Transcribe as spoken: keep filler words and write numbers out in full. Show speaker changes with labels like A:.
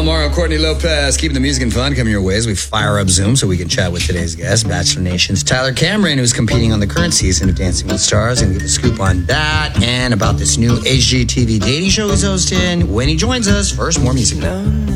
A: Mario, Courtney Lopez, keeping the music and fun coming your way as we fire up Zoom so we can chat with today's guest, Bachelor Nation's Tyler Cameron, who's competing on the current season of Dancing with the Stars, and give a scoop on that and about this new H G T V dating show he's hosting when he joins us. First, more music.